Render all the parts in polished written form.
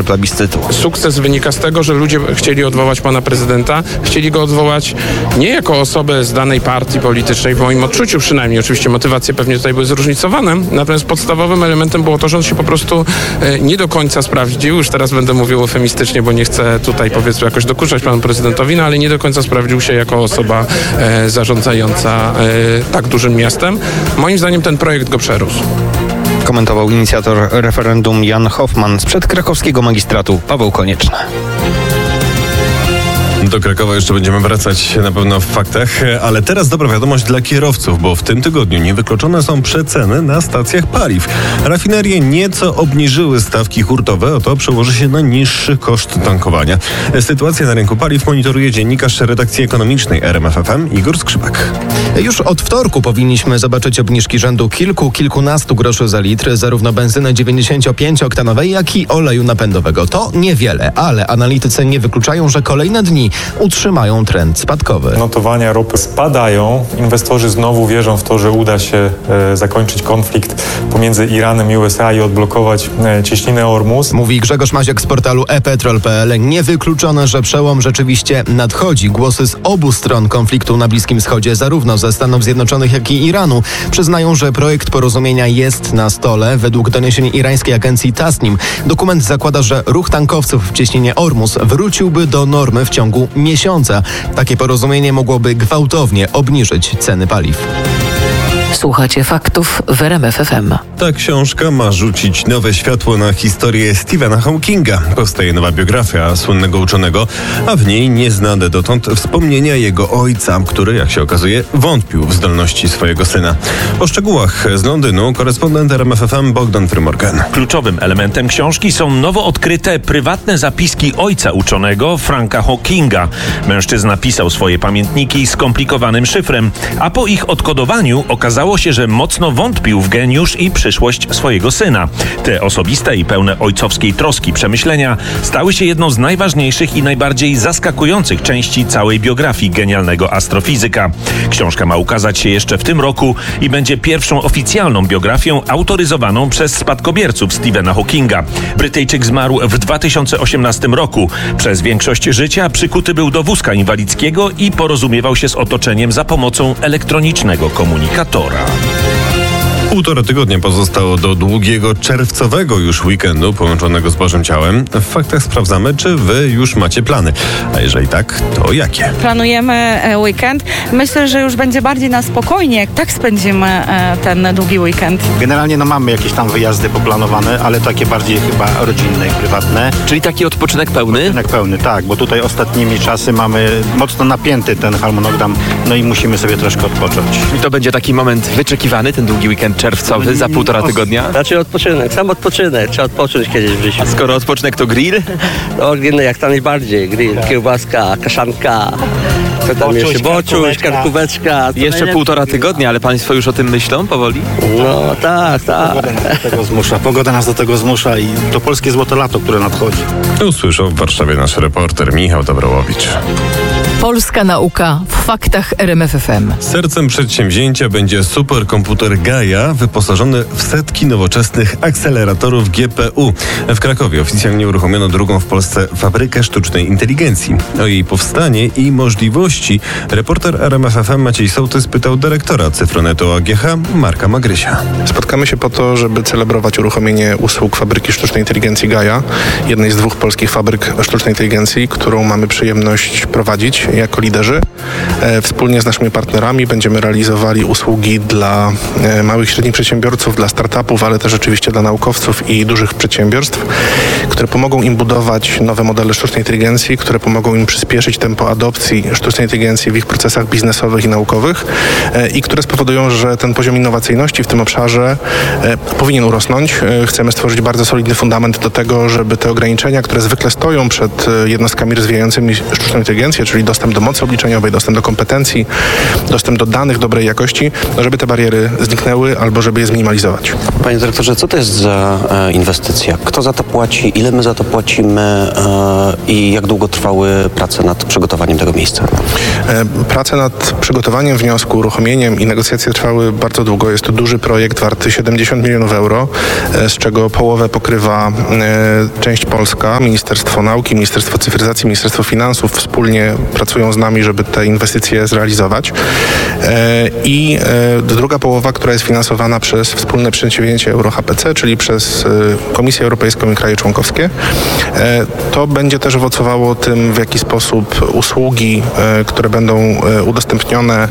plebiscytu. Sukces wynika z tego, że ludzie chcieli odwołać pana prezydenta, chcieli go odwołać nie jako osobę z danej partii politycznej, w moim odczuciu przynajmniej, oczywiście motywacje pewnie tutaj były zróżnicowane, natomiast podstawowym elementem było to, że on się po prostu nie do końca sprawdził, już teraz będę mówił eufemistycznie, bo nie chcę tutaj powiedzmy jakoś dokuczać panu prezydentowi, no ale nie do końca sprawdził się jako osoba zarządzająca tak dużym miastem. Moim zdaniem ten projekt go przerósł. Komentował inicjator referendum Jan Hoffman sprzed krakowskiego magistratu Paweł Konieczny. Do Krakowa jeszcze będziemy wracać na pewno w faktach, ale teraz dobra wiadomość dla kierowców, bo w tym tygodniu niewykluczone są przeceny na stacjach paliw. Rafinerie nieco obniżyły stawki hurtowe, a to przełoży się na niższy koszt tankowania. Sytuację na rynku paliw monitoruje dziennikarz redakcji ekonomicznej RMF FM Igor Skrzypek. Już od wtorku powinniśmy zobaczyć obniżki rzędu kilkunastu groszy za litr, zarówno benzyny 95-oktanowej, jak i oleju napędowego. To niewiele, ale analitycy nie wykluczają, że kolejne dni utrzymają trend spadkowy. Notowania ropy spadają. Inwestorzy znowu wierzą w to, że uda się zakończyć konflikt pomiędzy Iranem i USA i odblokować cieśninę Ormus. Mówi Grzegorz Maziak z portalu ePetrol.pl. Niewykluczone, że przełom rzeczywiście nadchodzi. Głosy z obu stron konfliktu na Bliskim Wschodzie, zarówno ze Stanów Zjednoczonych, jak i Iranu, przyznają, że projekt porozumienia jest na stole. Według doniesień irańskiej agencji Tasnim dokument zakłada, że ruch tankowców w cieśninie Ormus wróciłby do normy w ciągu miesiąca. Takie porozumienie mogłoby gwałtownie obniżyć ceny paliw. Słuchacie faktów w RMF FM. Ta książka ma rzucić nowe światło na historię Stephena Hawkinga. Powstaje nowa biografia słynnego uczonego, a w niej nieznane dotąd wspomnienia jego ojca, który, jak się okazuje, wątpił w zdolności swojego syna. O szczegółach z Londynu korespondent RMF FM Bogdan Frymorgan. Kluczowym elementem książki są nowo odkryte prywatne zapiski ojca uczonego Franka Hawkinga. Mężczyzna pisał swoje pamiętniki skomplikowanym szyfrem, a po ich odkodowaniu okazało się, że mocno wątpił w geniusz i przyszłość swojego syna. Te osobiste i pełne ojcowskiej troski przemyślenia stały się jedną z najważniejszych i najbardziej zaskakujących części całej biografii genialnego astrofizyka. Książka ma ukazać się jeszcze w tym roku i będzie pierwszą oficjalną biografią autoryzowaną przez spadkobierców Stephena Hawkinga. Brytyjczyk zmarł w 2018 roku. Przez większość życia przykuty był do wózka inwalidzkiego i porozumiewał się z otoczeniem za pomocą elektronicznego komunikatora. 1,5 tygodnia pozostało do długiego czerwcowego już weekendu połączonego z Bożym Ciałem. W faktach sprawdzamy, czy wy już macie plany. A jeżeli tak, to jakie? Planujemy weekend. Myślę, że już będzie bardziej na spokojnie. Tak spędzimy ten długi weekend. Generalnie mamy jakieś tam wyjazdy poplanowane, ale takie bardziej chyba rodzinne i prywatne. Czyli taki odpoczynek pełny? Odpoczynek pełny, tak, bo tutaj ostatnimi czasy mamy mocno napięty ten harmonogram, no i musimy sobie troszkę odpocząć. I to będzie taki moment wyczekiwany, ten długi weekend czerwcowy za 1,5 tygodnia? Znaczy odpoczynek, sam odpoczynek, trzeba odpocząć kiedyś w życiu. A skoro odpoczynek to grill? No grill jak tam najbardziej, grill, kiełbaska, kaszanka, co tam jeszcze, boczuś, karkóweczka. Jeszcze 1,5 tygodnia, ale państwo już o tym myślą powoli? No tak. Pogoda nas do tego zmusza i to polskie złote lato, które nadchodzi. Usłyszał w Warszawie nasz reporter Michał Dobrołowicz. Polska nauka w faktach RMF FM. Sercem przedsięwzięcia będzie superkomputer Gaia, wyposażony w setki nowoczesnych akceleratorów GPU. W Krakowie oficjalnie uruchomiono drugą w Polsce fabrykę sztucznej inteligencji. O jej powstanie i możliwości reporter RMF FM Maciej Sołtys pytał dyrektora Cyfronetu AGH Marka Magrysia. Spotkamy się po to, żeby celebrować uruchomienie usług fabryki sztucznej inteligencji Gaia, jednej z 2 polskich fabryk sztucznej inteligencji, którą mamy przyjemność prowadzić jako liderzy. Wspólnie z naszymi partnerami będziemy realizowali usługi dla małych i średnich przedsiębiorców, dla startupów, ale też oczywiście dla naukowców i dużych przedsiębiorstw, które pomogą im budować nowe modele sztucznej inteligencji, które pomogą im przyspieszyć tempo adopcji sztucznej inteligencji w ich procesach biznesowych i naukowych i które spowodują, że ten poziom innowacyjności w tym obszarze powinien urosnąć. Chcemy stworzyć bardzo solidny fundament do tego, żeby te ograniczenia, które zwykle stoją przed jednostkami rozwijającymi sztuczną inteligencję, czyli dostęp do mocy obliczeniowej, dostęp do kompetencji, dostęp do danych dobrej jakości, żeby te bariery zniknęły albo żeby je zminimalizować. Panie dyrektorze, co to jest za inwestycja? Kto za to płaci? Ile Ile my za to płacimy i jak długo trwały prace nad przygotowaniem tego miejsca? Prace nad przygotowaniem wniosku, uruchomieniem i negocjacje trwały bardzo długo. Jest to duży projekt warty 70 milionów euro, z czego połowę pokrywa część polska, Ministerstwo Nauki, Ministerstwo Cyfryzacji, Ministerstwo Finansów wspólnie pracują z nami, żeby te inwestycje zrealizować. I druga połowa, która jest finansowana przez wspólne przedsięwzięcie EuroHPC, czyli przez Komisję Europejską i kraje członkowskie. To będzie też owocowało tym, w jaki sposób usługi, które będą udostępnione,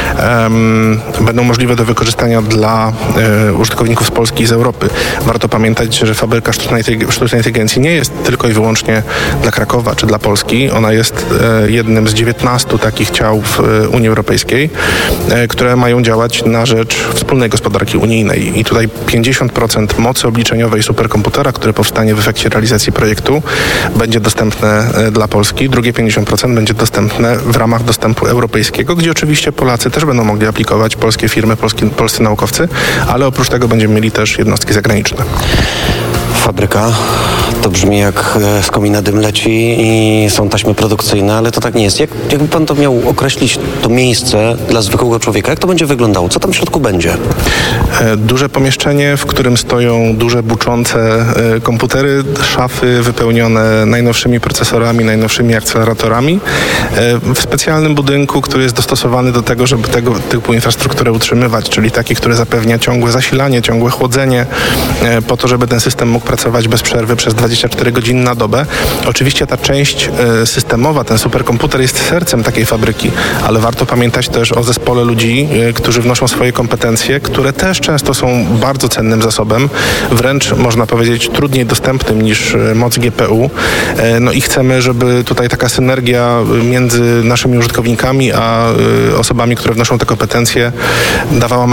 będą możliwe do wykorzystania dla użytkowników z Polski i z Europy. Warto pamiętać, że fabryka sztucznej inteligencji nie jest tylko i wyłącznie dla Krakowa czy dla Polski. Ona jest jednym z 19 takich ciał w Unii Europejskiej, które mają działać na rzecz wspólnej gospodarki unijnej. I tutaj 50% mocy obliczeniowej superkomputera, który powstanie w efekcie realizacji projektu, będzie dostępne dla Polski. Drugie 50% będzie dostępne w ramach dostępu europejskiego, gdzie oczywiście Polacy też będą mogli aplikować, polskie firmy, polscy naukowcy, ale oprócz tego będziemy mieli też jednostki zagraniczne. Fabryka, to brzmi jak z komina dym leci i są taśmy produkcyjne, ale to tak nie jest. Jakby pan to miał określić, to miejsce dla zwykłego człowieka, jak to będzie wyglądało? Co tam w środku będzie? Duże pomieszczenie, w którym stoją duże buczące komputery, szafy wypełnione najnowszymi procesorami, najnowszymi akceleratorami w specjalnym budynku, który jest dostosowany do tego, żeby tego typu infrastrukturę utrzymywać, czyli taki, który zapewnia ciągłe zasilanie, ciągłe chłodzenie, po to, żeby ten system mógł pracować bez przerwy przez 24 godziny na dobę. Oczywiście ta część systemowa, ten superkomputer jest sercem takiej fabryki, ale warto pamiętać też o zespole ludzi, którzy wnoszą swoje kompetencje, które też często są bardzo cennym zasobem, wręcz można powiedzieć trudniej dostępnym niż moc GPU. No i chcemy, żeby tutaj taka synergia między naszymi użytkownikami a osobami, które wnoszą te kompetencje, dawała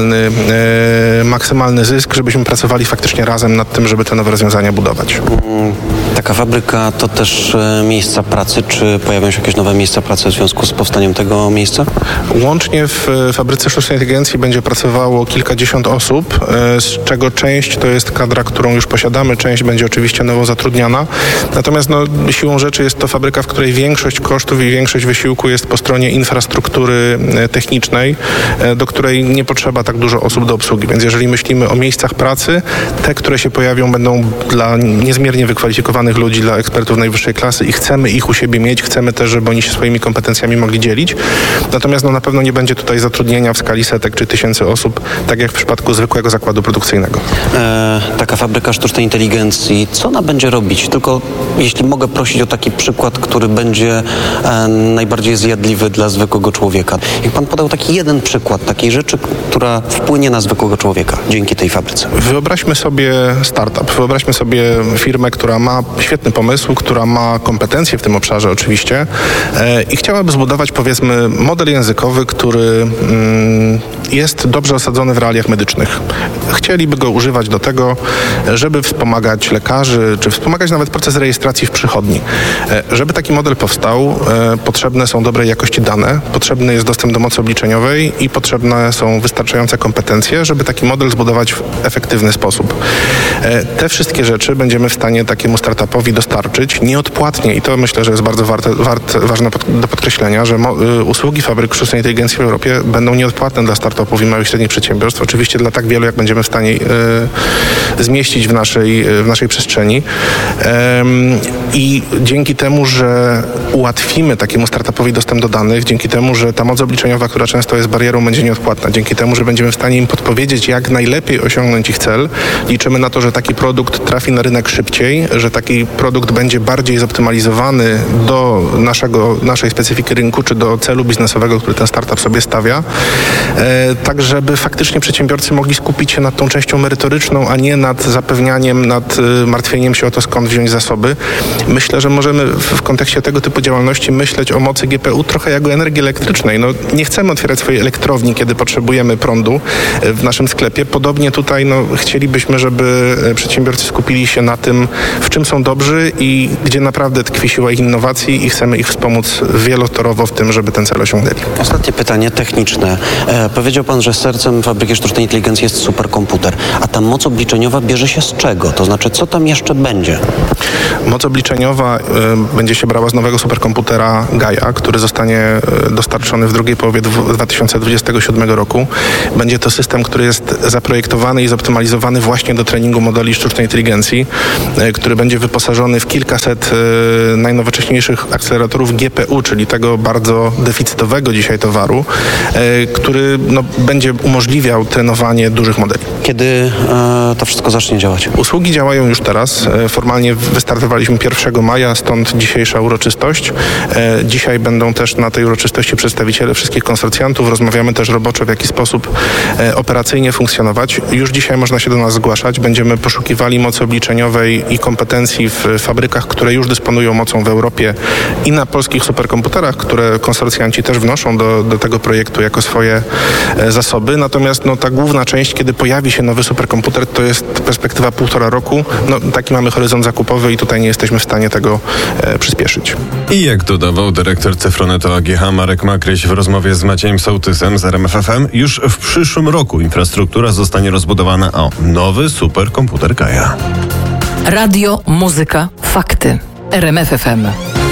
maksymalny zysk, żebyśmy pracowali faktycznie razem nad tym, żeby te nowe rozwiązania budować. Taka fabryka to też miejsca pracy. Czy pojawią się jakieś nowe miejsca pracy w związku z powstaniem tego miejsca? Łącznie w fabryce sztucznej inteligencji będzie pracowało kilkadziesiąt osób, z czego część to jest kadra, którą już posiadamy, część będzie oczywiście nowo zatrudniana. Natomiast siłą rzeczy jest to fabryka, w której większość kosztów i większość wysiłku jest po stronie infrastruktury technicznej, do której nie potrzeba tak dużo osób do obsługi. Więc jeżeli myślimy o miejscach pracy, te, które się pojawią, będą dla niezmiernie wykwalifikowanych ludzi, dla ekspertów najwyższej klasy i chcemy ich u siebie mieć, chcemy też, żeby oni się swoimi kompetencjami mogli dzielić. Natomiast na pewno nie będzie tutaj zatrudnienia w skali setek czy tysięcy osób, tak jak w przypadku zwykłego zakładu produkcyjnego. Taka fabryka sztucznej inteligencji, co ona będzie robić? Tylko jeśli mogę prosić o taki przykład, który będzie najbardziej zjadliwy dla zwykłego człowieka. Jak pan podał taki jeden przykład takiej rzeczy, która wpłynie na zwykłego człowieka dzięki tej fabryce. Wyobraźmy sobie startup, wyobraźmy sobie firmę, która ma świetny pomysł, która ma kompetencje w tym obszarze oczywiście i chciałaby zbudować, powiedzmy, model językowy, który jest dobrze osadzony w realiach medycznych. Chcieliby go używać do tego, żeby wspomagać lekarzy, czy wspomagać nawet proces rejestracji w przychodni. Żeby taki model powstał, potrzebne są dobrej jakości dane, potrzebny jest dostęp do mocy obliczeniowej i potrzebne są wystarczające kompetencje, żeby taki model zbudować w efektywny sposób. Te wszystkie rzeczy będziemy w stanie takiemu startupowi dostarczyć nieodpłatnie i to myślę, że jest bardzo ważne do podkreślenia, że usługi fabryk sztucznej inteligencji w Europie będą nieodpłatne dla startupów i małych i średnich przedsiębiorstw. Oczywiście dla tak wielu, jak będziemy w stanie zmieścić w naszej przestrzeni. I dzięki temu, że ułatwimy takiemu startupowi dostęp do danych, dzięki temu, że ta moc obliczeniowa, która często jest barierą, będzie nieodpłatna, dzięki temu, że będziemy w stanie im podpowiedzieć, jak najlepiej osiągnąć ich cel, liczymy na to, że taki produkt trafi na rynek szybciej, że taki produkt będzie bardziej zoptymalizowany do naszej specyfiki rynku, czy do celu biznesowego, który ten startup sobie stawia, tak żeby faktycznie przedsiębiorcy mogli skupić się nad tą częścią merytoryczną, a nie nad zapewnianiem, nad martwieniem się o to, skąd wziąć zasoby. Myślę, że możemy w kontekście tego typu działalności myśleć o mocy GPU trochę jak o energii elektrycznej. No, nie chcemy otwierać swojej elektrowni, kiedy potrzebujemy prądu w naszym sklepie. Podobnie tutaj chcielibyśmy, żeby przedsiębiorcy skupili się na tym, w czym są dobrzy i gdzie naprawdę tkwi siła ich innowacji i chcemy ich wspomóc wielotorowo w tym, żeby ten cel osiągnęli. Ostatnie pytanie techniczne. Powiedział pan, że sercem fabryki sztucznej inteligencji jest superkomputer. A ta moc obliczeniowa bierze się z czego? To znaczy, co tam jeszcze będzie? Moc obliczeniowa będzie się brała z nowego superkomputera Gaia, który zostanie dostarczony w drugiej połowie 2027 roku. Będzie to system, który jest zaprojektowany i zoptymalizowany właśnie do treningu modeli sztucznej inteligencji, który będzie wyposażony w kilkaset najnowocześniejszych akceleratorów GPU, czyli tego bardzo deficytowego dzisiaj towaru, który będzie umożliwiał trenowanie dużych modeli. Kiedy to wszystko zacznie działać? Usługi działają już teraz. Formalnie wystartowaliśmy 1 maja, stąd dzisiejsza uroczystość. Dzisiaj będą też na tej uroczystości przedstawiciele wszystkich konsorcjantów. Rozmawiamy też roboczo, w jaki sposób operacyjnie funkcjonować. Już dzisiaj można się do nas zgłaszać. Będziemy poszukiwali mocy obliczeniowej i kompetencji w fabrykach, które już dysponują mocą w Europie i na polskich superkomputerach, które konsorcjanci też wnoszą do tego projektu jako swoje zasoby. Natomiast ta główna część, kiedy pojawi się nowy superkomputer, to jest perspektywa 1,5 roku. Taki mamy horyzont zakupowy i tutaj nie jesteśmy w stanie tego przyspieszyć. I jak dodawał dyrektor Cyfronetu AGH Marek Makryś w rozmowie z Maciejem Sołtysem z RMF FM, już w przyszłym roku infrastruktura zostanie rozbudowana o nowy superkomputer Gaia. Radio, muzyka, fakty. RMF FM.